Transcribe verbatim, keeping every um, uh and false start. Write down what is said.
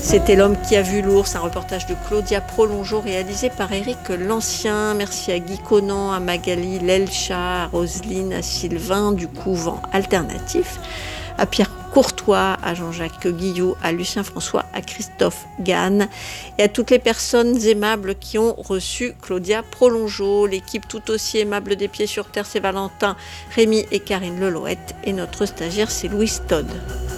C'était L'homme qui a vu l'ours, un reportage de Claudia Prolongeau réalisé par Éric Lancien. Merci à Guy Conan, à Magali Lelcha, à Roselyne, à Sylvain du Couvent Alternatif, à Pierre Courtois, à Jean-Jacques Guillot, à Lucien François, à Christophe Gann et à toutes les personnes aimables qui ont reçu Claudia Prolongeau. L'équipe tout aussi aimable des Pieds sur Terre, c'est Valentin, Rémi et Karine Lelouette. Et notre stagiaire, c'est Louise Todd.